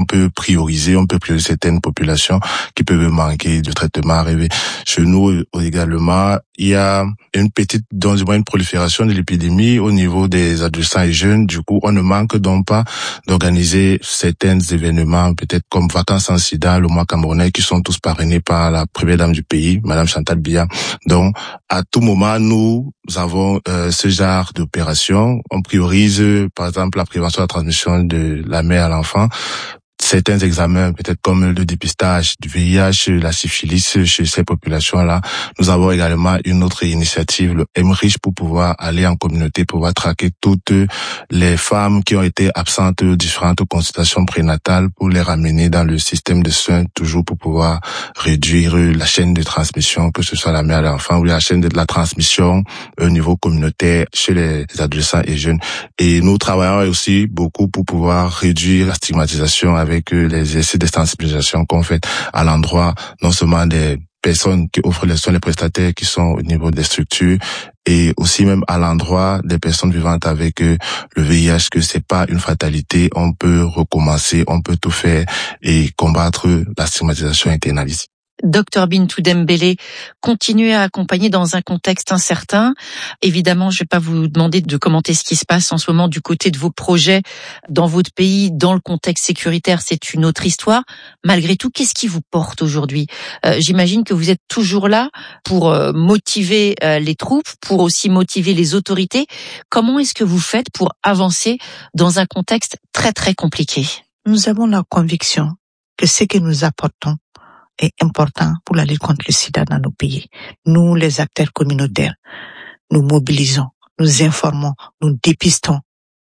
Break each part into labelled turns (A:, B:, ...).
A: peut prioriser certaines populations qui peuvent manquer de traitement arrivé. Chez nous également, il y a une prolifération de l'épidémie au niveau des adolescents et jeunes. Du coup, on ne manque donc pas d'organiser certains événements, peut-être comme Vacances sans sida, le mois camerounais, qui sont tous parrainés par la première dame du pays, Madame Chantal Biya. Donc, à tout moment, nous avons ce genre d'opération. On priorise, par exemple, la prévention de la transmission de la mère à l'enfant. Certains examens, peut-être comme le dépistage du VIH, la syphilis chez ces populations-là. Nous avons également une autre initiative, le MRICH, pour pouvoir aller en communauté, pouvoir traquer toutes les femmes qui ont été absentes de différentes consultations prénatales pour les ramener dans le système de soins, toujours pour pouvoir réduire la chaîne de transmission, que ce soit la mère à l'enfant ou la chaîne de la transmission au niveau communautaire chez les adolescents et jeunes. Et nous travaillons aussi beaucoup pour pouvoir réduire la stigmatisation avec les essais de sensibilisation qu'on fait à l'endroit non seulement des personnes qui offrent les soins, les prestataires qui sont au niveau des structures, et aussi même à l'endroit des personnes vivant avec le VIH, que c'est pas une fatalité, on peut recommencer, on peut tout faire et combattre la stigmatisation internalisée.
B: Dr Bintou Dembélé, continuez à accompagner dans un contexte incertain. Évidemment, je ne vais pas vous demander de commenter ce qui se passe en ce moment du côté de vos projets dans votre pays, dans le contexte sécuritaire, c'est une autre histoire. Malgré tout, qu'est-ce qui vous porte aujourd'hui ? J'imagine que vous êtes toujours là pour motiver les troupes, pour aussi motiver les autorités. Comment est-ce que vous faites pour avancer dans un contexte très très compliqué ?
C: Nous avons la conviction que ce que nous apportons est important pour la lutte contre le sida dans nos pays. Nous, les acteurs communautaires, nous mobilisons, nous informons, nous dépistons,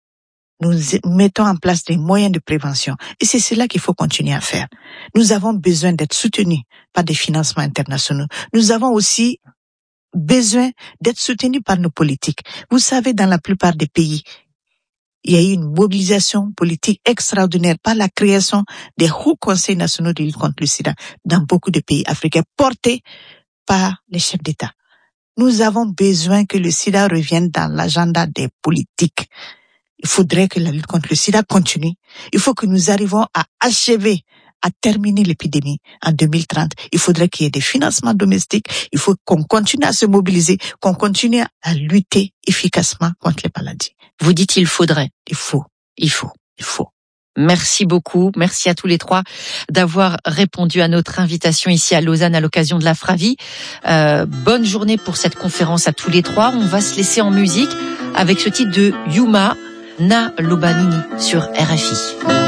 C: nous mettons en place des moyens de prévention. Et c'est cela qu'il faut continuer à faire. Nous avons besoin d'être soutenus par des financements internationaux. Nous avons aussi besoin d'être soutenus par nos politiques. Vous savez, dans la plupart des pays, il y a eu une mobilisation politique extraordinaire par la création des hauts conseils nationaux de lutte contre le sida dans beaucoup de pays africains, portés par les chefs d'État. Nous avons besoin que le sida revienne dans l'agenda des politiques. Il faudrait que la lutte contre le sida continue. Il faut que nous arrivions à achever, à terminer l'épidémie en 2030. Il faudrait qu'il y ait des financements domestiques. Il faut qu'on continue à se mobiliser, qu'on continue à lutter efficacement contre les maladies.
B: Vous dites il faudrait.
C: Il faut.
B: Merci beaucoup. Merci à tous les trois d'avoir répondu à notre invitation ici à Lausanne à l'occasion de la Fravi. Bonne journée pour cette conférence à tous les trois. On va se laisser en musique avec ce titre de Yuma Na Lobanini sur RFI.